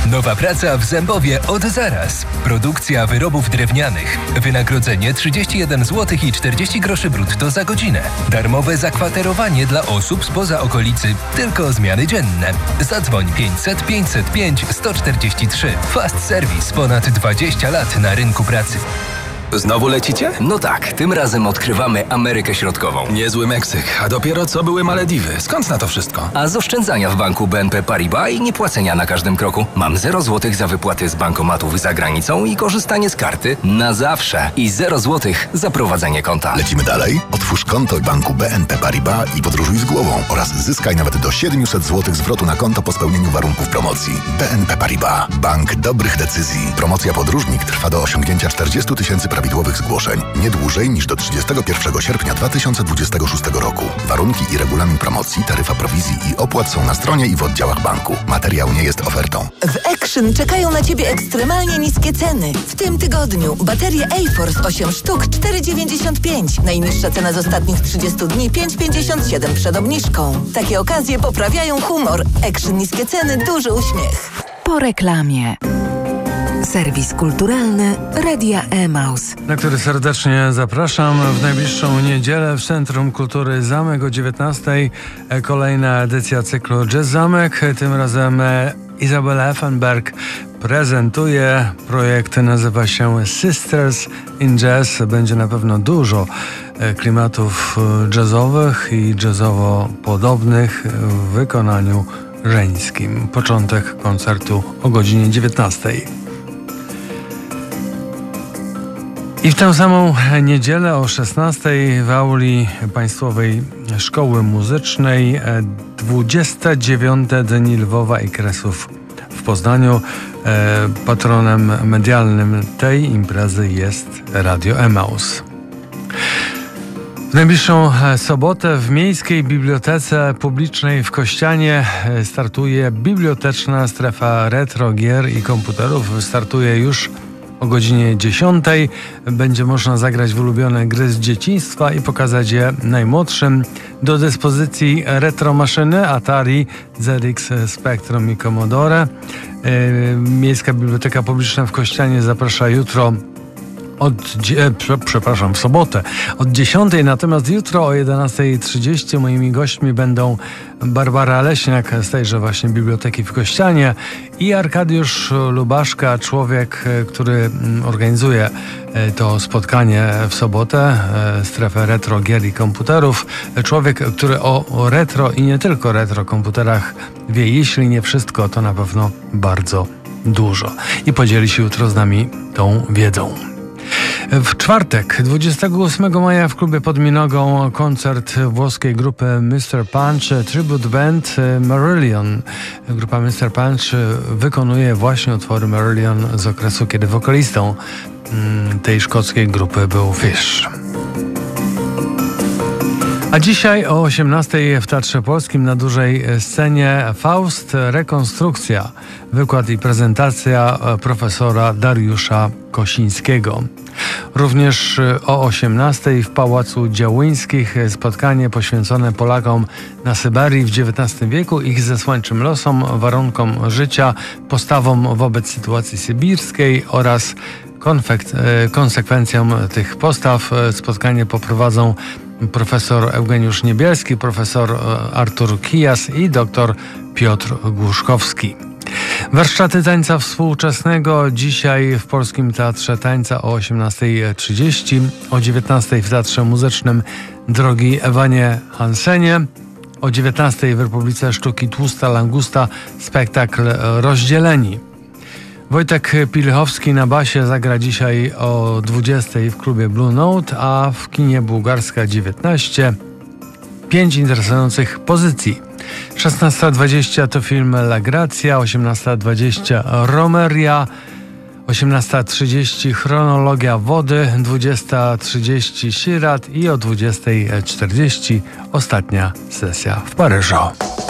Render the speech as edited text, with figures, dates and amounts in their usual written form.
Nowa praca w Zębowie od zaraz. Produkcja wyrobów drewnianych. Wynagrodzenie 31 zł i 40 groszy brutto za godzinę. Darmowe zakwaterowanie dla osób spoza okolicy. Tylko zmiany dzienne. Zadzwoń 500 505 143. Fast Service. Ponad 20 lat na rynku pracy. Znowu lecicie? No tak, tym razem odkrywamy Amerykę Środkową. Niezły Meksyk, a dopiero co były Malediwy. Skąd na to wszystko? A z oszczędzania w banku BNP Paribas i niepłacenia na każdym kroku. Mam 0 zł za wypłaty z bankomatów za granicą i korzystanie z karty na zawsze. I 0 zł za prowadzenie konta. Lecimy dalej? Otwórz konto w banku BNP Paribas i podróżuj z głową oraz zyskaj nawet do 700 zł zwrotu na konto po spełnieniu warunków promocji. BNP Paribas. Bank dobrych decyzji. Promocja Podróżnik trwa do osiągnięcia 40 000 prawidłowych zgłoszeń. Nie dłużej niż do 31 sierpnia 2026 roku. Warunki i regulamin promocji, taryfa prowizji i opłat są na stronie i w oddziałach banku. Materiał nie jest ofertą. W Action czekają na Ciebie ekstremalnie niskie ceny. W tym tygodniu baterie A-Force 8 sztuk 4,95. Najniższa cena z ostatnich 30 dni 5,57 przed obniżką. Takie okazje poprawiają humor. Action niskie ceny, duży uśmiech. Po reklamie. Serwis kulturalny Radia Emaus, na który serdecznie zapraszam. W najbliższą niedzielę w Centrum Kultury Zamek o 19:00 kolejna edycja cyklu Jazz Zamek. Tym razem Izabela Effenberg prezentuje. Projekt nazywa się Sisters in Jazz. Będzie na pewno dużo klimatów jazzowych i jazzowo podobnych w wykonaniu żeńskim. Początek koncertu o godzinie 19:00. I w tę samą niedzielę o 16:00 w auli Państwowej Szkoły Muzycznej 29. Dni Lwowa i Kresów w Poznaniu. Patronem medialnym tej imprezy jest Radio Emaus. W najbliższą sobotę w Miejskiej Bibliotece Publicznej w Kościanie startuje biblioteczna strefa retro, gier i komputerów. Startuje już o godzinie 10:00. Będzie można zagrać w ulubione gry z dzieciństwa i pokazać je najmłodszym. Do dyspozycji retro maszyny Atari, ZX Spectrum i Commodore. Miejska Biblioteka Publiczna w Kościanie zaprasza jutro w sobotę od 10:00, natomiast jutro o 11:30 moimi gośćmi będą Barbara Leśniak z tejże właśnie Biblioteki w Kościanie i Arkadiusz Lubaszka, człowiek, który organizuje to spotkanie w sobotę, strefę retro, gier i komputerów. Człowiek, który o retro i nie tylko retro komputerach wie, jeśli nie wszystko, to na pewno bardzo dużo. I podzieli się jutro z nami tą wiedzą. W czwartek, 28 maja w klubie pod Minogą koncert włoskiej grupy Mr. Punch, tribute band Marillion. Grupa Mr. Punch wykonuje właśnie utwory Marillion z okresu, kiedy wokalistą tej szkockiej grupy był Fish. A dzisiaj o 18:00 w Teatrze Polskim na dużej scenie Faust Rekonstrukcja. Wykład i prezentacja profesora Dariusza Kosińskiego. Również o 18:00 w Pałacu Działyńskich spotkanie poświęcone Polakom na Syberii w XIX wieku, ich zesłańczym losom, warunkom życia, postawom wobec sytuacji sybirskiej oraz konsekwencjom tych postaw. Spotkanie poprowadzą profesor Eugeniusz Niebielski, profesor Artur Kijas i dr Piotr Głuszkowski. Warsztaty tańca współczesnego dzisiaj w Polskim Teatrze Tańca o 18:30, o 19:00 w Teatrze Muzycznym Drogi Ewanie Hansenie, o 19:00 w Republice Sztuki Tłusta Langusta spektakl Rozdzieleni. Wojtek Pilchowski na basie zagra dzisiaj o 20:00 w klubie Blue Note, a w kinie Bułgarska 19 5 interesujących pozycji. 16:20 to film La Grazia, 18:20 Romeria, 18:30 Chronologia wody, 20:30 Sirat i o 20:40 ostatnia sesja w Paryżu.